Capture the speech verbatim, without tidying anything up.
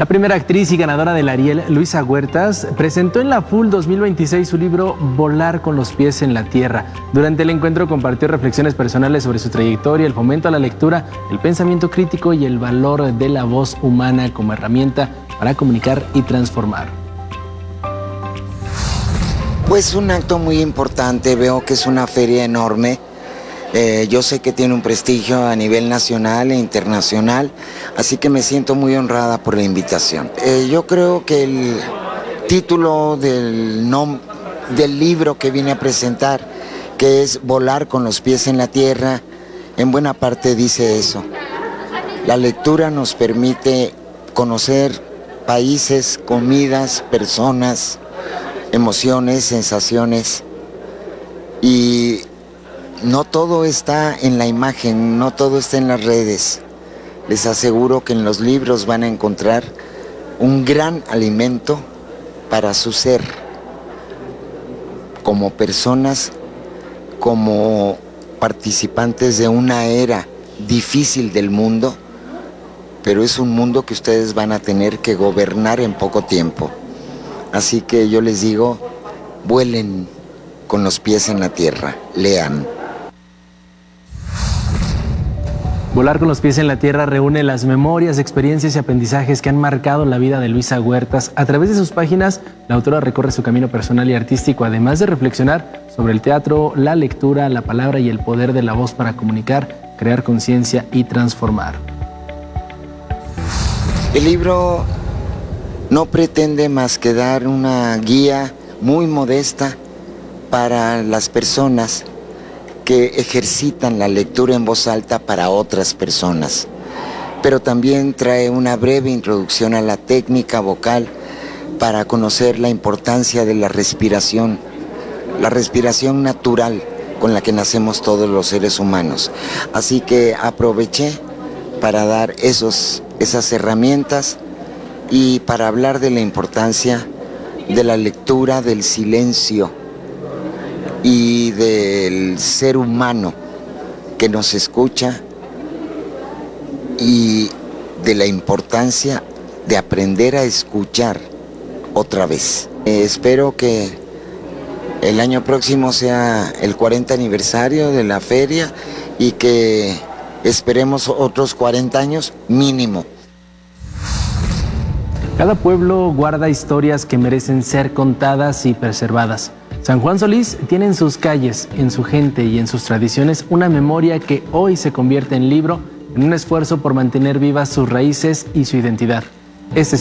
La primera actriz y ganadora del Ariel, Luisa Huertas, presentó en la FUL dos mil veintiséis su libro Volar con los pies en la tierra. Durante el encuentro compartió reflexiones personales sobre su trayectoria, el fomento a la lectura, el pensamiento crítico y el valor de la voz humana como herramienta para comunicar y transformar. Pues un acto muy importante, veo que es una feria enorme. Eh, yo sé que tiene un prestigio a nivel nacional e internacional, así que me siento muy honrada por la invitación. Eh, yo creo que el título del, nom del libro que vine a presentar, que es Volar con los pies en la tierra, en buena parte dice eso. La lectura nos permite conocer países, comidas, personas, emociones, sensaciones, y no todo está en la imagen, no todo está en las redes. Les aseguro que en los libros van a encontrar un gran alimento para su ser, como personas, como participantes de una era difícil del mundo, pero es un mundo que ustedes van a tener que gobernar en poco tiempo. Así que yo les digo, vuelen con los pies en la tierra, lean. Volar con los pies en la tierra reúne las memorias, experiencias y aprendizajes que han marcado la vida de Luisa Huertas. A través de sus páginas, la autora recorre su camino personal y artístico, además de reflexionar sobre el teatro, la lectura, la palabra y el poder de la voz para comunicar, crear conciencia y transformar. El libro no pretende más que dar una guía muy modesta para las personas que ejercitan la lectura en voz alta para otras personas, pero también trae una breve introducción a la técnica vocal para conocer la importancia de la respiración, la respiración natural con la que nacemos todos los seres humanos. Así que aproveché para dar esos, esas herramientas y para hablar de la importancia de la lectura, del silencio y del ser humano que nos escucha, y de la importancia de aprender a escuchar otra vez. Eh, espero que el año próximo sea el cuarenta aniversario de la feria y que esperemos otros cuarenta años mínimo. Cada pueblo guarda historias que merecen ser contadas y preservadas. San Juan Solís tiene en sus calles, en su gente y en sus tradiciones una memoria que hoy se convierte en libro, en un esfuerzo por mantener vivas sus raíces y su identidad. Este es